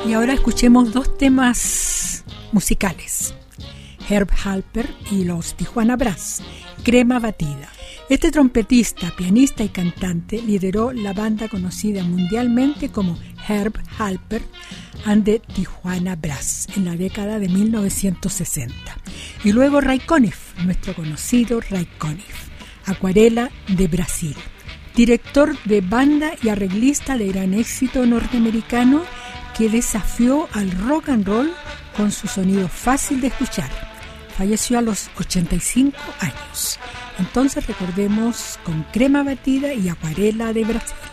Y ahora escuchemos dos temas musicales. Herb Alpert y los Tijuana Brass, Crema Batida. Este trompetista, pianista y cantante lideró la banda conocida mundialmente como Herb Alpert and the Tijuana Brass en la década de 1960. Y luego Ray Conniff, nuestro conocido Ray Conniff, Acuarela de Brasil, director de banda y arreglista de gran éxito norteamericano que desafió al rock and roll con su sonido fácil de escuchar. Falleció a los 85 años. Entonces recordemos con Crema Batida y Acuarela de Brasil.